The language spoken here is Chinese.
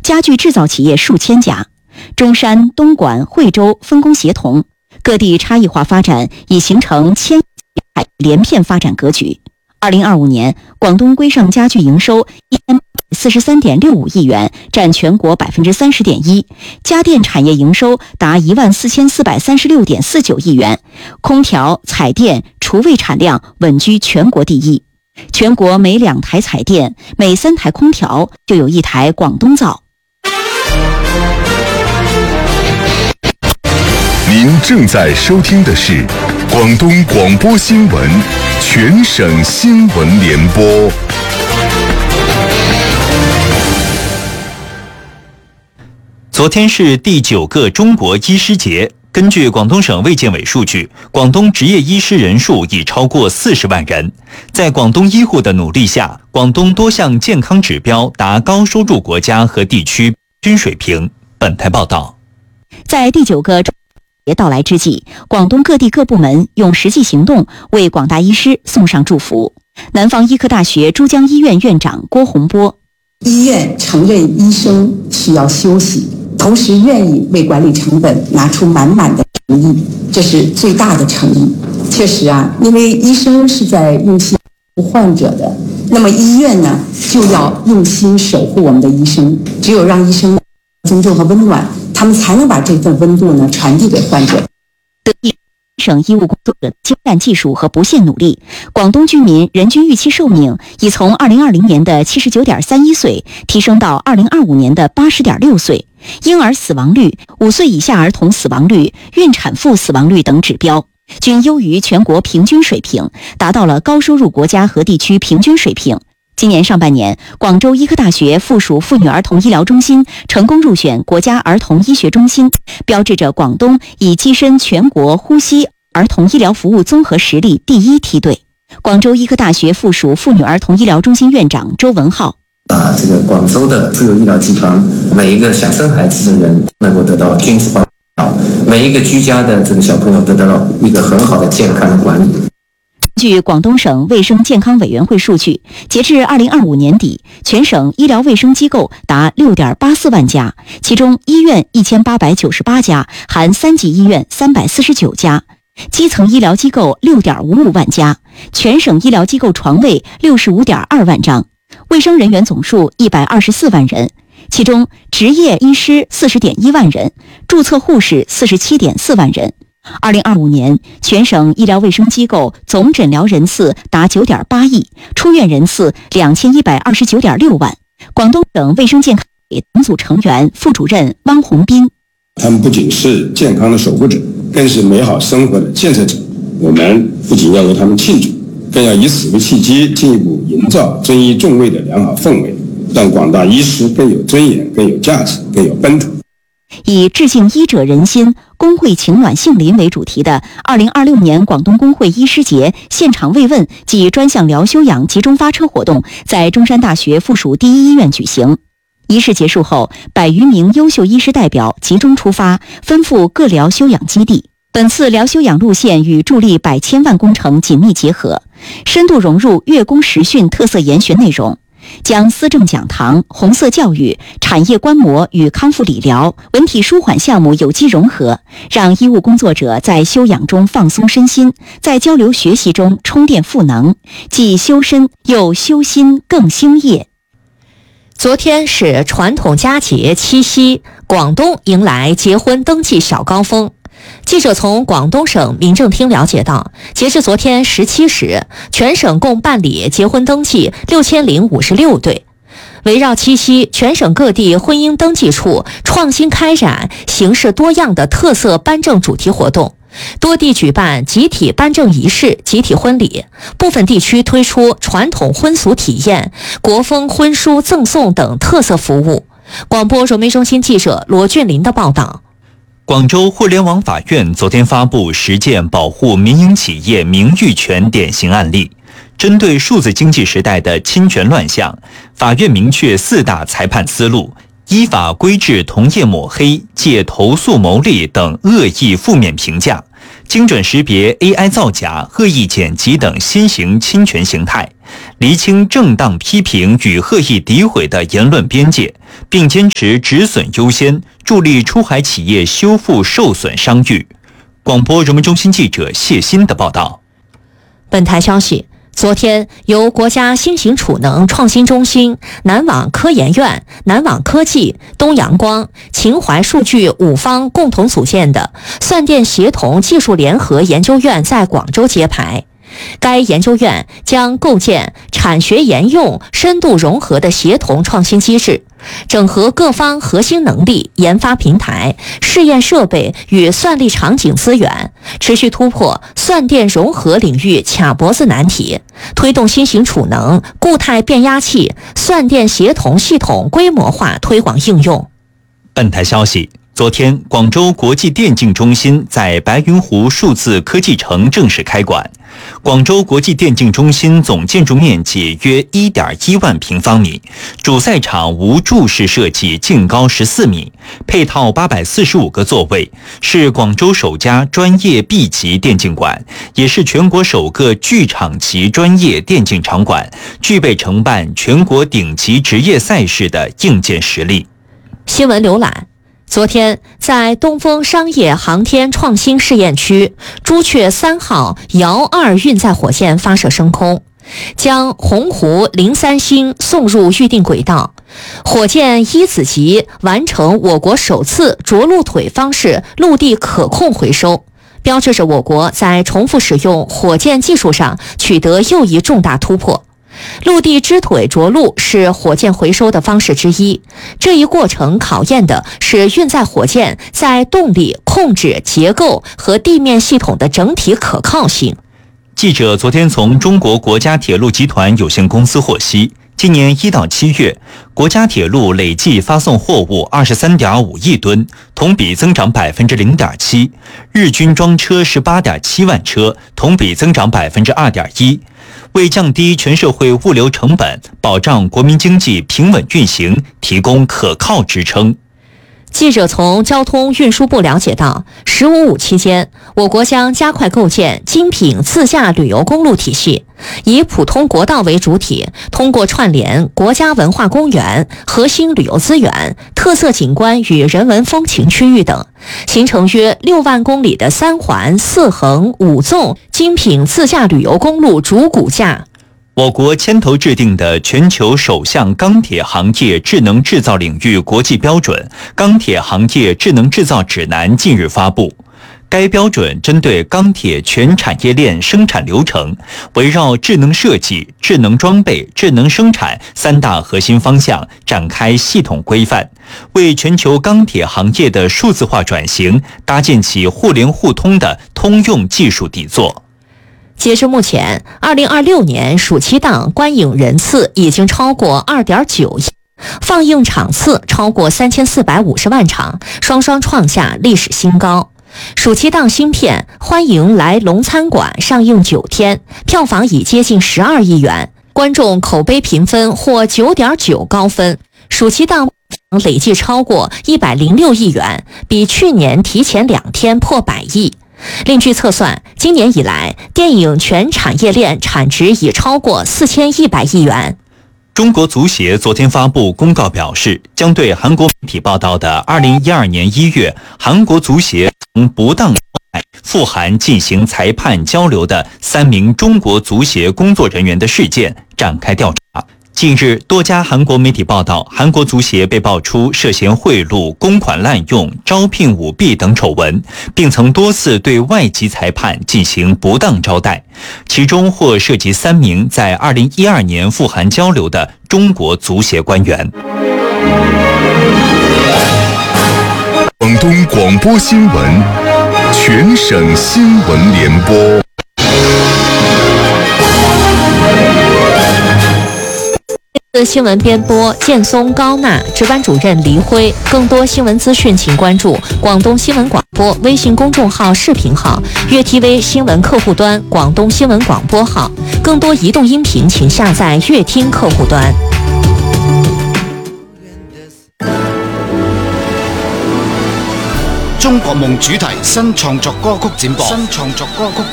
家具制造企业数千家。中山、东莞、惠州分工协同，各地差异化发展已形成千连片发展格局。2025年，广东规上家具营收43.65亿元，占全国30.1%；家电产业营收达14436.49亿元，空调、彩电、厨卫产量稳居全国第一。全国每2台彩电、每3台空调就有1台广东造。 您正在收听的是广东广播新闻全省新闻联播。 昨天是第9个中国医师节。根据广东省卫健委数据，广东执业医师人数已超过40万人。在广东医护的努力下，广东多项健康指标达高收入国家和地区均水平。本台报道。 在第9个节到来之际，广东各地各部门用实际行动为广大医师送上祝福。南方医科大学珠江医院院长郭洪波： 医院承认医生需要休息，同时愿意为管理成本拿出满满的诚意，这是最大的诚意。确实啊，因为医生是在用心服务患者的，那么医院呢就要用心守护我们的医生，只有让医生尊重和温暖，他们才能把这份温度呢传递给患者。 省医务工作者精干技术和不懈努力，广东居民人均预期寿命已从2020年的79.31岁提升到2025年的80.6岁，婴儿死亡率、5岁以下儿童死亡率、孕产妇死亡率等指标均优于全国平均水平，达到了高收入国家和地区平均水平。今年上半年，广州医科大学附属妇女儿童医疗中心成功入选国家儿童医学中心，标志着广东已跻身全国呼吸儿童医疗服务综合实力第1梯队。广州医科大学附属妇女儿童医疗中心院长周文浩： 这个广州的妇幼医疗集团，每一个想生孩子的人能够得到均质化治疗，每一个居家的这个小朋友得到一个很好的健康的管理。 据广东省卫生健康委员会数据，截至2025年底，全省医疗卫生机构达 6.84 万家，其中医院1898家，含3级医院349家，基层医疗机构 6.55 万家，全省医疗机构床位 65.2 万张，卫生人员总数124万人，其中执业医师 40.1 万人，注册护士 47.4 万人。2025年，全省医疗卫生机构总诊疗人次达 9.8亿，出院人次 2129.6万。广东省卫生健康委党组成员、副主任汪洪斌： 他们不仅是健康的守护者，更是美好生活的建设者。我们不仅要为他们庆祝，更要以此为契机，进一步营造尊医重卫的良好氛围，让广大医师更有尊严、更有价值、更有奔头。 以致敬医者仁心、工会情暖杏林为主题的2026年广东工会医师节现场慰问暨专项疗休养集中发车活动在中山大学附属第一医院举行。仪式结束后，100余名优秀医师代表集中出发，奔赴各疗休养基地。本次疗休养路线与助力百千万工程紧密结合，深度融入粤工实训特色研学内容，将思政讲堂、红色教育、产业观摩与康复理疗、文体舒缓项目有机融合，让医务工作者在休养中放松身心，在交流学习中充电赋能，既修身又修心更兴业。 昨天是传统佳节七夕，广东迎来结婚登记小高峰。记者从广东省民政厅了解到，截至昨天17时，全省共办理结婚登记6056对。围绕七夕，全省各地婚姻登记处创新开展形式多样的特色颁证主题活动，多地举办集体颁证仪式、集体婚礼，部分地区推出传统婚俗体验、国风婚书赠送等特色服务。广播传媒中心记者罗俊林的报道。 广州互联网法院昨天发布10件保护民营企业名誉权典型案例，针对数字经济时代的侵权乱象，法院明确4大裁判思路，依法规制同业抹黑、借投诉牟利等恶意负面评价， 精准识别 AI 造假、恶意剪辑等新型侵权形态，厘清正当批评与恶意诋毁的言论边界，并坚持止损优先，助力出海企业修复受损商誉。广播人文中心记者谢鑫的报道。 本台消息，昨天，由国家新型储能创新中心、南网科研院、南网科技、东阳光、秦淮数据5方共同组建的算电协同技术联合研究院在广州揭牌。该研究院将构建产学研用深度融合的协同创新机制，整合各方核心能力、研发平台、试验设备与算力场景资源，持续突破算电融合领域卡脖子难题，推动新型储能、固态变压器、算电协同系统规模化推广应用。 本台消息，昨天，广州国际电竞中心在白云湖数字科技城正式开馆。广州国际电竞中心总建筑面积约 1.1 万平方米，主赛场无柱式设计，净高14米，配套845个座位，是广州首家专业 B 级电竞馆，也是全国首个剧场级专业电竞场馆，具备承办全国顶级职业赛事的硬件实力。 新闻浏览。昨天，在东风商业航天创新试验区，朱雀3号遥2运载火箭发射升空，将鸿鹄03星送入预定轨道。火箭1子级完成我国首次着陆腿方式陆地可控回收，标志着我国在重复使用火箭技术上取得又一重大突破。陆地支腿着陆是火箭回收的方式之一，这一过程考验的是运载火箭在动力、控制、结构和地面系统的整体可靠性。 记者昨天从中国国家铁路集团有限公司获悉，今年1到7月，国家铁路累计发送货物 23.5 亿吨，同比增长 0.7%， 日均装车 18.7 万车，同比增长 2.1%。为降低全社会物流成本，保障国民经济平稳运行，提供可靠支撑。 记者从交通运输部了解到，15.5期间，我国将加快构建精品自驾旅游公路体系，以普通国道为主体，通过串联国家文化公园、核心旅游资源、特色景观与人文风情区域等，形成约6万公里的3环4横5纵精品自驾旅游公路主骨架。 我国牵头制定的全球首项钢铁行业智能制造领域国际标准《钢铁行业智能制造指南》近日发布。该标准针对钢铁全产业链生产流程，围绕智能设计、智能装备、智能生产3大核心方向展开系统规范，为全球钢铁行业的数字化转型搭建起互联互通的通用技术底座。 截至目前，2026年暑期档观影人次已经超过2.9亿，放映场次超过3450万场，双双创下历史新高。暑期档新片《欢迎来龙餐馆》上映9天，票房已接近12亿元，观众口碑评分获 9.9 高分。暑期档累计超过106亿元，比去年提前2天破100亿。另据测算，今年以来，电影全产业链产值已超过4100亿元。 中国足协昨天发布公告表示，将对韩国媒体报道的2012年1月韩国足协从不当赴韩进行裁判交流的3名中国足协工作人员的事件展开调查。近日，多家韩国媒体报道，韩国足协被爆出涉嫌贿赂、公款滥用、招聘舞弊等丑闻，并曾多次对外籍裁判进行不当招待，其中或涉及3名在2012年赴韩交流的中国足协官员。 广东广播新闻，全省新闻联播。 新闻编播：建松、高娜，值班主任黎辉。更多新闻资讯，请关注广东新闻广播微信公众号、视频号、粤 TV 新闻客户端、广东新闻广播号。更多移动音频，请下载粤听客户端。 中國夢主題新創作歌曲展播。